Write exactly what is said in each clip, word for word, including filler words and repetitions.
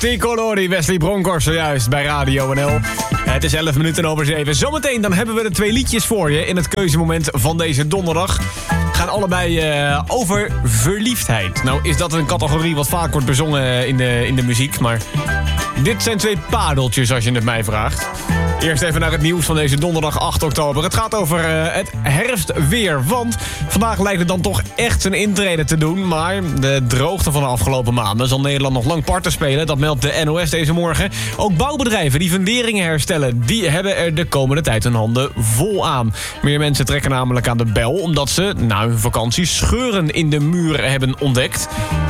Tutti Colori, Wesley Bronkhorst zojuist bij Radio N L. Het is elf minuten over zeven. Zometeen dan hebben we de twee liedjes voor je in het keuzemoment van deze donderdag. Gaan allebei uh, over verliefdheid. Nou is dat een categorie wat vaak wordt bezongen in de, in de muziek, maar dit zijn twee padeltjes als je het mij vraagt. Eerst even naar het nieuws van deze donderdag acht oktober. Het gaat over uh, het herfstweer, want vandaag lijkt het dan toch echt zijn intrede te doen. Maar de droogte van de afgelopen maanden zal Nederland nog lang parten spelen. Dat meldt de N O S deze morgen. Ook bouwbedrijven die funderingen herstellen, die hebben er de komende tijd hun handen vol aan. Meer mensen trekken namelijk aan de bel, omdat ze na hun vakantie scheuren in de muur hebben ontdekt.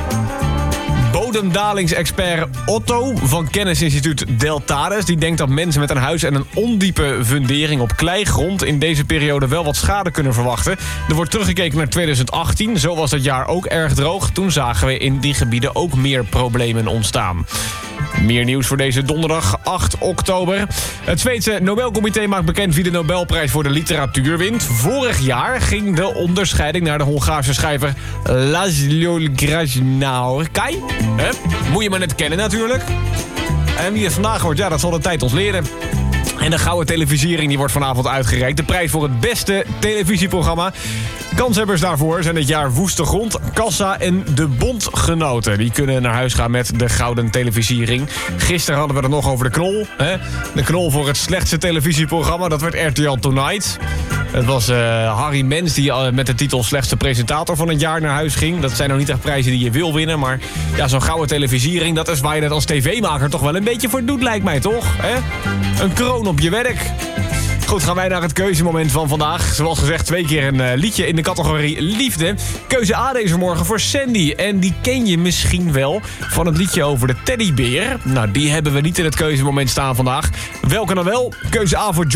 Bodemdalingsexpert Otto van kennisinstituut Deltares die denkt dat mensen met een huis en een ondiepe fundering op kleigrond in deze periode wel wat schade kunnen verwachten. Er wordt teruggekeken naar tweeduizend achttien. Zo was dat jaar ook erg droog. Toen zagen we in die gebieden ook meer problemen ontstaan. Meer nieuws voor deze donderdag acht oktober. Het Zweedse Nobelcomité maakt bekend wie de Nobelprijs voor de literatuur wint. Vorig jaar ging de onderscheiding naar de Hongaarse schrijver Laszlo Krasznahorkai. He? Moet je maar net kennen natuurlijk. En wie het vandaag wordt, ja, dat zal de tijd ons leren. En de gouden televisiering die wordt vanavond uitgereikt. De prijs voor het beste televisieprogramma. Kanshebbers daarvoor zijn dit jaar Woeste Grond, Kassa en De Bondgenoten. Die kunnen naar huis gaan met de gouden televisiering. Gisteren hadden we het nog over de knol. Hè? De knol voor het slechtste televisieprogramma. Dat werd R T L Tonight. Het was uh, Harry Mens die uh, met de titel slechtste presentator van het jaar naar huis ging. Dat zijn nou niet echt prijzen die je wil winnen. Maar ja, zo'n gouden televisiering, dat is waar je het als tv-maker toch wel een beetje voor doet, lijkt mij toch? Hè? Een kroon op je werk. Goed, gaan wij naar het keuzemoment van vandaag. Zoals gezegd, twee keer een uh, liedje in de categorie liefde. Keuze A deze morgen voor Sandy. En die ken je misschien wel van het liedje over de teddybeer. Nou, die hebben we niet in het keuzemoment staan vandaag. Welke dan wel? Keuze A voor